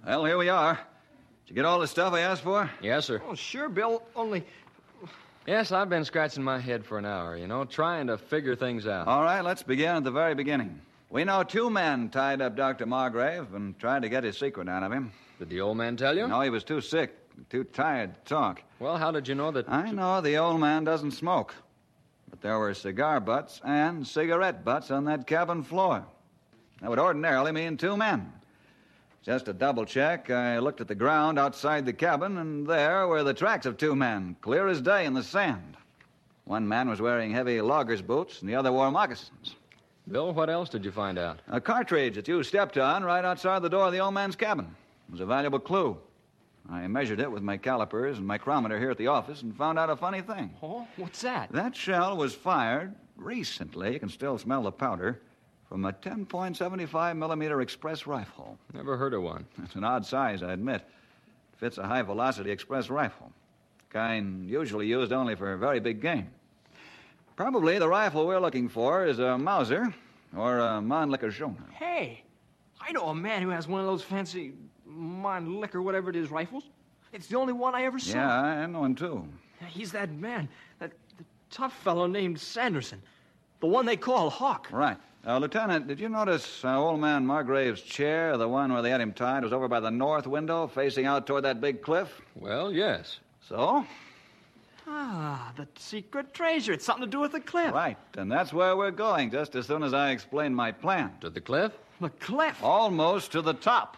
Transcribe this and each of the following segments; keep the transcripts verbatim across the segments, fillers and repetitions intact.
Well, here we are. Did you get all the stuff I asked for? Yes, sir. Oh, sure, Bill. Only... Yes, I've been scratching my head for an hour, you know, trying to figure things out. All right, let's begin at the very beginning. We know two men tied up Doctor Margrave and tried to get his secret out of him. Did the old man tell you? No, he was too sick, too tired to talk. Well, how did you know that... I know the old man doesn't smoke. But there were cigar butts and cigarette butts on that cabin floor. That would ordinarily mean two men. Just to double check, I looked at the ground outside the cabin, and there were the tracks of two men, clear as day in the sand. One man was wearing heavy logger's boots, and the other wore moccasins. Bill, what else did you find out? A cartridge that you stepped on right outside the door of the old man's cabin. It was a valuable clue. I measured it with my calipers and micrometer here at the office and found out a funny thing. Oh, what's that? That shell was fired recently, you can still smell the powder, from a ten point seven five millimeter express rifle. Never heard of one. It's an odd size, I admit. It fits a high-velocity express rifle. Kind usually used only for very big game. Probably the rifle we're looking for is a Mauser or a Mannlicher Schoner. Hey, I know a man who has one of those fancy Mannlicher, whatever it is, rifles. It's the only one I ever saw. Yeah, I know him, too. He's that man, that the tough fellow named Sanderson. The one they call Hawk. Right. Uh, Lieutenant, did you notice uh, old man Margrave's chair, the one where they had him tied, was over by the north window, facing out toward that big cliff? Well, yes. So? Ah, the secret treasure. It's something to do with the cliff. Right, and that's where we're going, just as soon as I explain my plan. To the cliff? The cliff? Almost to the top.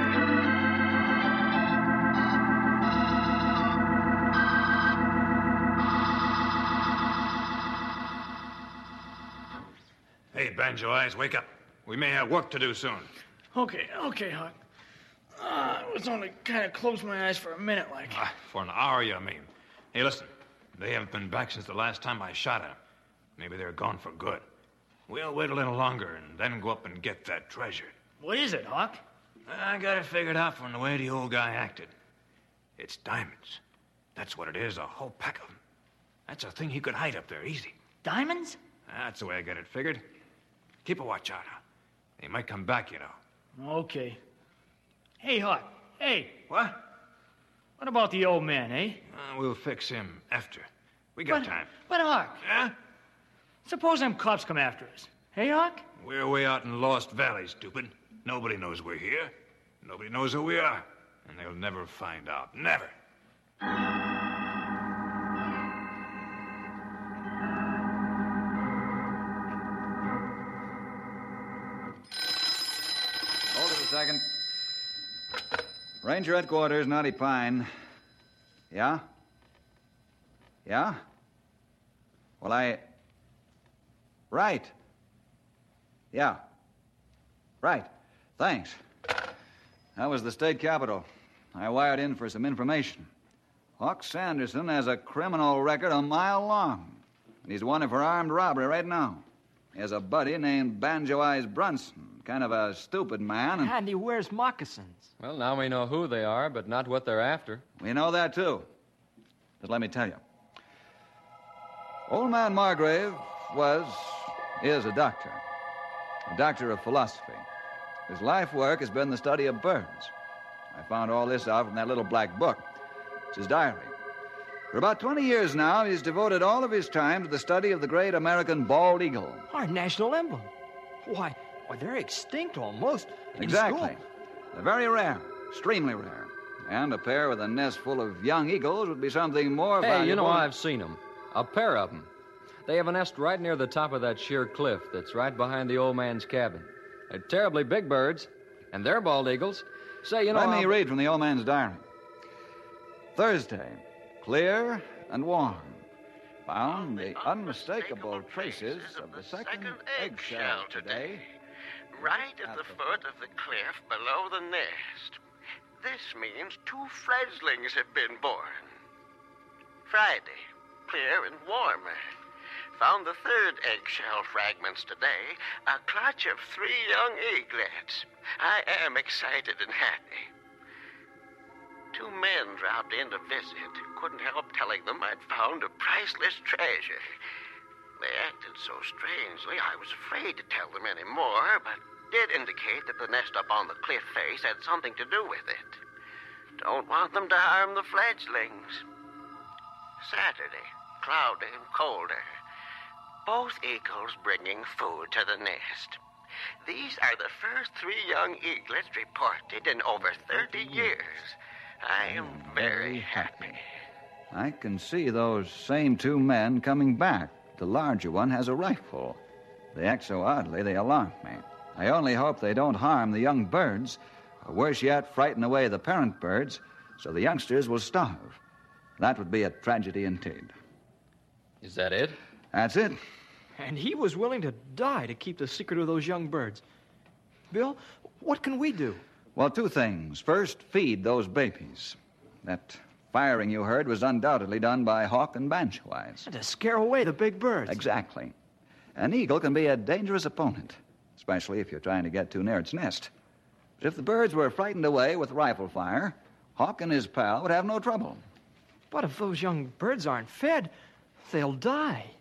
Hey, Banjo Eyes, wake up. We may have work to do soon. Okay, okay, Huck. Uh, I was only kind of closed my eyes for a minute, like. Ah, for an hour, you mean. Hey, listen. They haven't been back since the last time I shot at them. Maybe they're gone for good. We'll wait a little longer and then go up and get that treasure. What is it, Huck? I got it figured out from the way the old guy acted. It's diamonds. That's what it is, a whole pack of them. That's a thing he could hide up there easy. Diamonds? That's the way I got it figured. Keep a watch out. They might come back, you know. Okay. Hey, Huck. Hey. What? What about the old man, eh? Uh, we'll fix him after. We got but, time. But, Huck, Yeah? suppose them cops come after us. Hey, Huck? We're way out in Lost Valley, stupid. Nobody knows we're here. Nobody knows who we are. And they'll never find out. Never. Hold it a second. Ranger headquarters, Knotty Pine. Yeah? Yeah? Well, I... Right. Yeah. Right. Thanks. That was the state capitol. I wired in for some information. Hawk Sanderson has a criminal record a mile long. And he's wanted for armed robbery right now. He has a buddy named Banjo Eyes Brunson. Kind of a stupid man. And, And he wears moccasins. Well, now we know who they are, but not what they're after. we know that, too. But let me tell you. Old man Margrave was, is a doctor. A doctor of philosophy. His life work has been the study of birds. I found all this out from that little black book. It's his diary. For about twenty years now, he's devoted all of his time to the study of the great American bald eagle. Our national emblem. Why, why they're extinct almost. in Exactly. school. They're very rare, extremely rare. And a pair with a nest full of young eagles would be something more Hey, valuable. you know, I've seen them. A pair of them. They have a nest right near the top of that sheer cliff that's right behind the old man's cabin. They're terribly big birds, and they're bald eagles. Say, you know... Let me I'll- read from the old man's diary. Thursday, clear and warm. Found the unmistakable traces of the second eggshell today. Right at the foot of the cliff below the nest. This means two fledglings have been born. Friday, clear and warmer. Found the third eggshell fragments today, a clutch of three young eaglets. I am excited and happy. Two men dropped in to visit. Couldn't help telling them I'd found a priceless treasure. They acted so strangely, I was afraid to tell them any more, but did indicate that the nest up on the cliff face had something to do with it. Don't want them to harm the fledglings. Saturday, cloudy and colder. Both eagles bringing food to the nest. These are the first three young eaglets reported in over thirty years. I am very happy. I can see those same two men coming back. The larger one has a rifle. They act so oddly, they alarm me. I only hope they don't harm the young birds, or worse yet, frighten away the parent birds, so the youngsters will starve. That would be a tragedy indeed. Is that it? That's it. And he was willing to die to keep the secret of those young birds. Bill, what can we do? Well, two things. First, feed those babies. That firing you heard was undoubtedly done by Hawk and Banjo Eyes. To scare away the big birds. Exactly. An eagle can be a dangerous opponent, especially if you're trying to get too near its nest. But if the birds were frightened away with rifle fire, Hawk and his pal would have no trouble. But if those young birds aren't fed, they'll die.